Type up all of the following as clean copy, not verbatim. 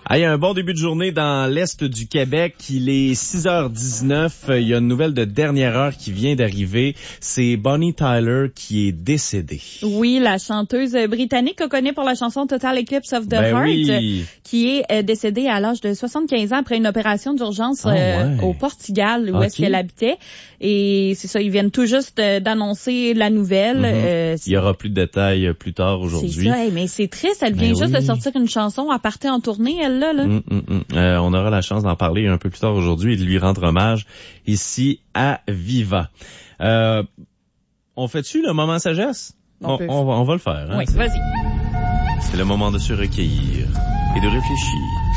Il y a un bon début de journée dans l'Est du Québec. Il est 6h19. Il y a une nouvelle de dernière heure qui vient d'arriver. C'est Bonnie Tyler qui est décédée. Oui, la chanteuse britannique qu'on connaît pour la chanson Total Eclipse of the Heart, oui. qui est décédée à l'âge de 75 ans après une opération d'urgence au Portugal, où est-ce qu'elle habitait. Et c'est ça, ils viennent tout juste d'annoncer la nouvelle. Il y aura plus de détails plus tard aujourd'hui. C'est ça, mais c'est triste. Elle vient juste de sortir une chanson. Elle partait en tournée, elle, là. On aura la chance d'en parler un peu plus tard aujourd'hui et de lui rendre hommage ici à Viva. On fait-tu le moment sagesse? On va le faire. Hein? Oui, vas-y. C'est le moment de se recueillir et de réfléchir.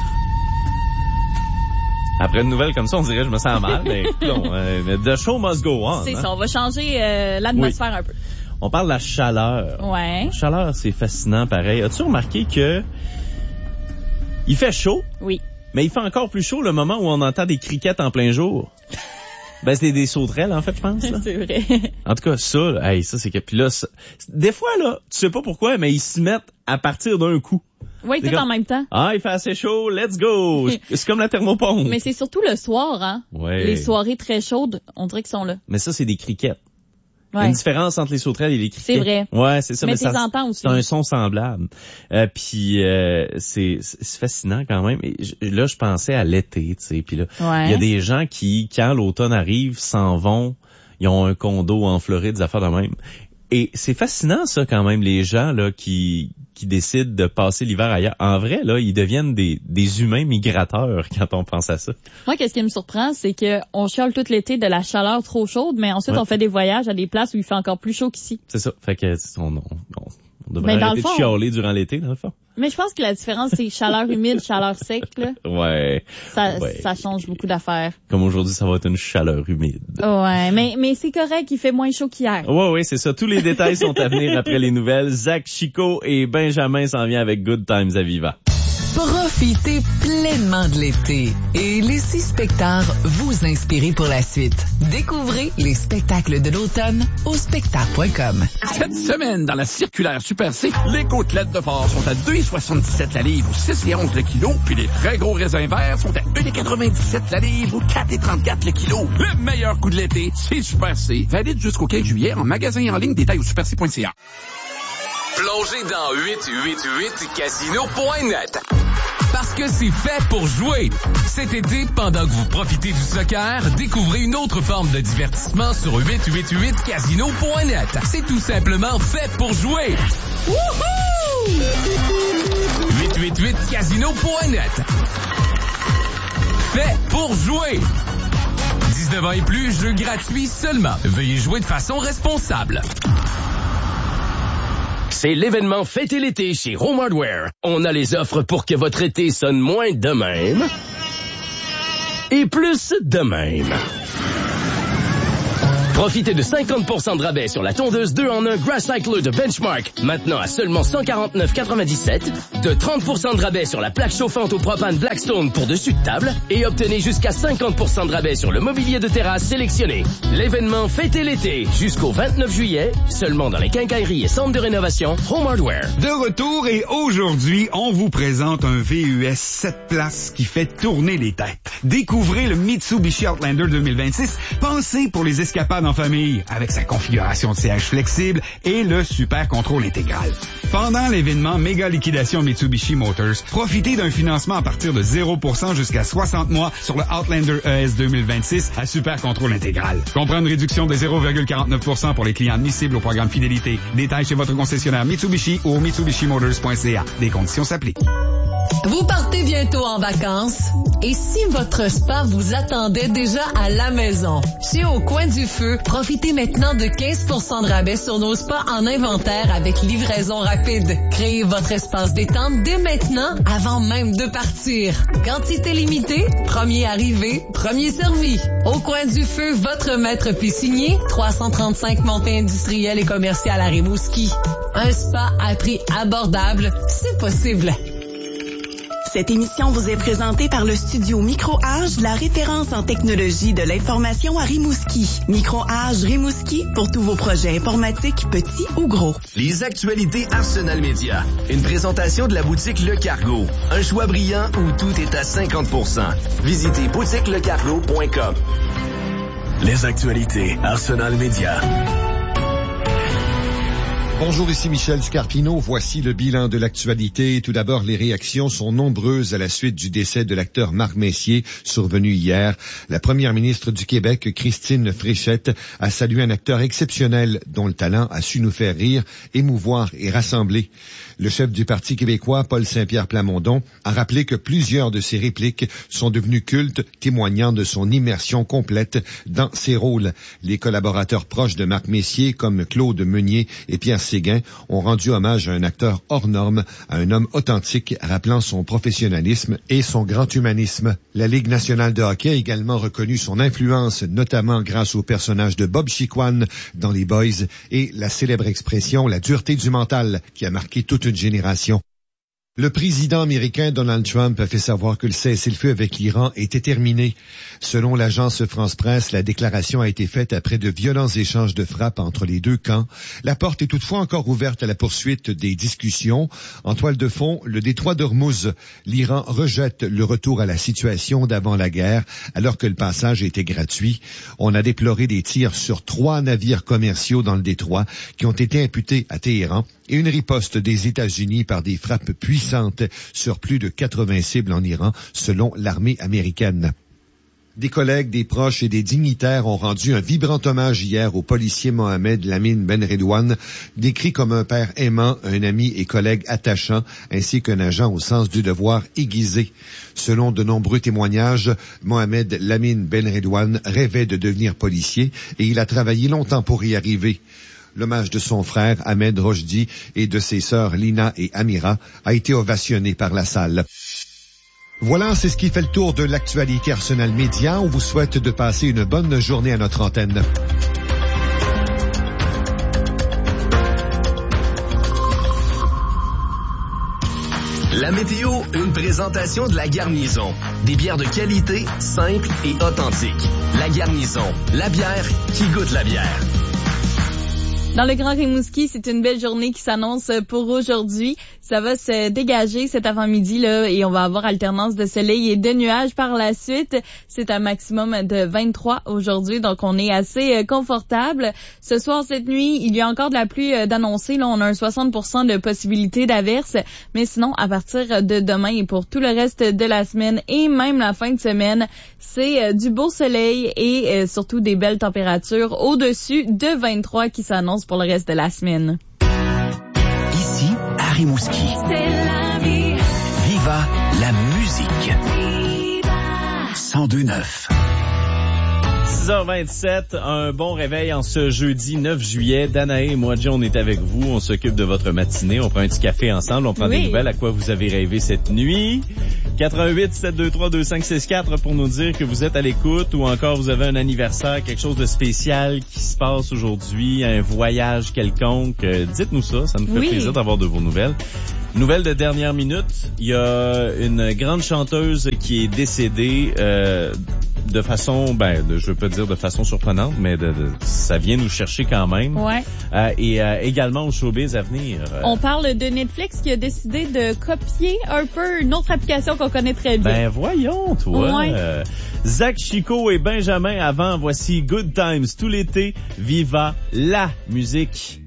Après une nouvelle comme ça, on dirait que je me sens mal, mais non, the show must go on. C'est ça, on va changer l'atmosphère un peu. On parle de la chaleur. Ouais. La chaleur, c'est fascinant, pareil. As-tu remarqué que il fait chaud? Oui. Mais il fait encore plus chaud le moment où on entend des criquettes en plein jour. C'est des sauterelles, en fait, je pense. Là. C'est vrai. En tout cas, ça, ça c'est que... Puis là, des fois, là, tu sais pas pourquoi, mais ils s'y mettent à partir d'un coup. Oui, tout en même temps. Il fait assez chaud, let's go! C'est comme la thermopompe. Mais c'est surtout le soir, hein? Ouais. Les soirées très chaudes, on dirait qu'ils sont là. Mais ça, c'est des criquettes. Ouais. Il y a une différence entre les sauterelles et les criquets. C'est vrai. Ouais, c'est ça. Mais tu entends aussi. C'est un son semblable. Puis c'est fascinant quand même. Et là, je pensais à l'été, tu sais. Puis là, il y a des gens qui, quand l'automne arrive, s'en vont. Ils ont un condo en Floride, des affaires de même. Et c'est fascinant, ça, quand même, les gens là qui décident de passer l'hiver ailleurs. En vrai, là, ils deviennent des humains migrateurs quand on pense à ça. Moi, qu'est-ce qui me surprend, c'est que on chiale tout l'été de la chaleur trop chaude, mais ensuite, on fait des voyages à des places où il fait encore plus chaud qu'ici. C'est ça. Fait que on devrait arrêter de chialer durant l'été, dans le fond. Mais je pense que la différence, c'est chaleur humide, chaleur sec, là. Ouais. Ça change beaucoup d'affaires. Comme aujourd'hui, ça va être une chaleur humide. Ouais, mais c'est correct, il fait moins chaud qu'hier. Ouais, c'est ça. Tous les détails sont à venir après les nouvelles. Zach Chico et Benjamin s'en viennent avec Good Times à Viva. Profitez pleinement de l'été et laissez Spectar vous inspirer pour la suite. Découvrez les spectacles de l'automne au spectar.com. Cette semaine, dans la circulaire Super C, les côtelettes de porc sont à 2,77 la livre ou 6,11 le kilo, puis les très gros raisins verts sont à 1,97 la livre ou 4,34 le kilo. Le meilleur coup de l'été, c'est Super C. Valide jusqu'au 15 juillet en magasin et en ligne, détails au superc.ca. Plongez dans 888casino.net. Parce que c'est fait pour jouer. Cet été, pendant que vous profitez du soccer, découvrez une autre forme de divertissement sur 888casino.net. C'est tout simplement fait pour jouer. Wouhou! 888casino.net. Fait pour jouer. 19 ans et plus, jeu gratuit seulement. Veuillez jouer de façon responsable. C'est l'événement Fêtez l'été chez Home Hardware. On a les offres pour que votre été sonne moins de même et plus de même. Profitez de 50% de rabais sur la tondeuse 2 en 1 Grass Cycler de Benchmark, maintenant à seulement 149,97, de 30% de rabais sur la plaque chauffante au propane Blackstone pour dessus de table et obtenez jusqu'à 50% de rabais sur le mobilier de terrasse sélectionné. L'événement Fêtez l'été jusqu'au 29 juillet, seulement dans les quincailleries et centres de rénovation Home Hardware. De retour et aujourd'hui, on vous présente un VUS 7 places qui fait tourner les têtes. Découvrez le Mitsubishi Outlander 2026, pensé pour les escapades en famille, avec sa configuration de siège flexible et le super contrôle intégral. Pendant l'événement méga liquidation Mitsubishi Motors, profitez d'un financement à partir de 0% jusqu'à 60 mois sur le Outlander ES 2026 à super contrôle intégral. Comprendre une réduction de 0,49% pour les clients admissibles au programme Fidélité. Détails chez votre concessionnaire Mitsubishi ou au mitsubishimotors.ca. Des conditions s'appliquent. Vous partez bientôt en vacances? Et si votre spa vous attendait déjà à la maison? Chez Au Coin du Feu, profitez maintenant de 15% de rabais sur nos spas en inventaire avec livraison rapide. Créez votre espace détente dès maintenant, avant même de partir. Quantité limitée, premier arrivé, premier servi. Au Coin du Feu, votre maître piscinier, 335 montées industrielles et commerciales à Rimouski. Un spa à prix abordable, c'est possible. Cette émission vous est présentée par le studio Micro-Age, la référence en technologie de l'information à Rimouski. Micro-Age Rimouski pour tous vos projets informatiques, petits ou gros. Les actualités Arsenal Média. Une présentation de la boutique Le Cargo. Un choix brillant où tout est à 50%. Visitez boutiquelecargo.com. Les actualités Arsenal Média. Bonjour, ici Michel Scarpino. Voici le bilan de l'actualité. Tout d'abord, les réactions sont nombreuses à la suite du décès de l'acteur Marc Messier, survenu hier. La première ministre du Québec, Christine Fréchette, a salué un acteur exceptionnel dont le talent a su nous faire rire, émouvoir et rassembler. Le chef du Parti québécois, Paul Saint-Pierre Plamondon, a rappelé que plusieurs de ses répliques sont devenues cultes, témoignant de son immersion complète dans ses rôles. Les collaborateurs proches de Marc Messier, comme Claude Meunier et Pierre Séguin, ont rendu hommage à un acteur hors norme, à un homme authentique, rappelant son professionnalisme et son grand humanisme. La Ligue nationale de hockey a également reconnu son influence, notamment grâce au personnage de Bob Chiquan dans Les Boys et la célèbre expression « la dureté du mental » qui a marqué toute une génération. Le président américain Donald Trump a fait savoir que le cessez-le-feu avec l'Iran était terminé. Selon l'agence France-Presse, la déclaration a été faite après de violents échanges de frappes entre les deux camps. La porte est toutefois encore ouverte à la poursuite des discussions. En toile de fond, le détroit d'Ormuz. L'Iran rejette le retour à la situation d'avant la guerre, alors que le passage était gratuit. On a déploré des tirs sur 3 navires commerciaux dans le détroit qui ont été imputés à Téhéran et une riposte des États-Unis par des frappes puissantes sur plus de 80 cibles en Iran, selon l'armée américaine. Des collègues, des proches et des dignitaires ont rendu un vibrant hommage hier au policier Mohamed Lamine Benredouane, décrit comme un père aimant, un ami et collègue attachant, ainsi qu'un agent au sens du devoir aiguisé. Selon de nombreux témoignages, Mohamed Lamine Benredouane rêvait de devenir policier et il a travaillé longtemps pour y arriver. L'hommage de son frère, Ahmed Rochdi, et de ses sœurs Lina et Amira a été ovationné par la salle. Voilà, c'est ce qui fait le tour de l'actualité Arsenal Média. On vous souhaite de passer une bonne journée à notre antenne. La météo, une présentation de La Garnison. Des bières de qualité, simples et authentiques. La Garnison, la bière qui goûte la bière. Dans le Grand Rimouski, c'est une belle journée qui s'annonce pour aujourd'hui. Ça va se dégager cet avant-midi là et on va avoir alternance de soleil et de nuages par la suite. C'est un maximum de 23 aujourd'hui, donc on est assez confortable. Ce soir, cette nuit, il y a encore de la pluie d'annoncer. Là, on a un 60% de possibilité d'averse, mais sinon, à partir de demain et pour tout le reste de la semaine et même la fin de semaine, c'est du beau soleil et surtout des belles températures au-dessus de 23 qui s'annoncent pour le reste de la semaine. Ici, à Rimouski. C'est la vie. Viva la musique. Viva. 102.9. 6h27, un bon réveil en ce jeudi 9 juillet. Danae et moi, John, on est avec vous. On s'occupe de votre matinée. On prend un petit café ensemble. On prend des nouvelles à quoi vous avez rêvé cette nuit. 88-723-2564 pour nous dire que vous êtes à l'écoute ou encore vous avez un anniversaire, quelque chose de spécial qui se passe aujourd'hui, un voyage quelconque. Dites-nous ça. Ça nous fait plaisir d'avoir de vos nouvelles. Nouvelle de dernière minute, il y a une grande chanteuse qui est décédée de façon, je veux pas dire de façon surprenante, mais ça vient nous chercher quand même. Ouais. Et également au showbiz à venir. On parle de Netflix qui a décidé de copier un peu une autre application qu'on connaît très bien. Ben voyons, toi. Ouais. Zach Chico et Benjamin avant, voici Good Times tout l'été. Viva la musique.